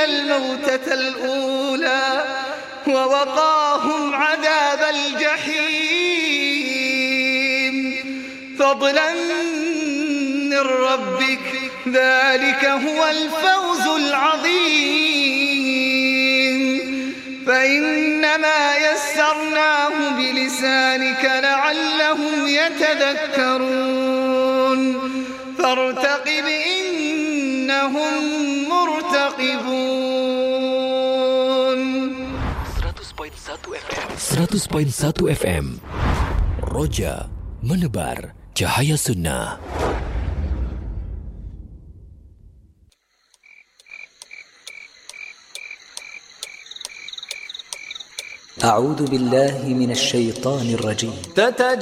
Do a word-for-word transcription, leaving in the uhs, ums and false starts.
الموتة الأولى ووقاهم عذاب الجحيم فضلا من ربك ذلك هو الفوز العظيم فإنما يسرناه بلسانك لعلهم يتذكرون فارتقب إنهم مرتقبون. seratus poin satu F M Roja menebar cahaya sunnah. أعوذ بالله من الشيطان الرجيم.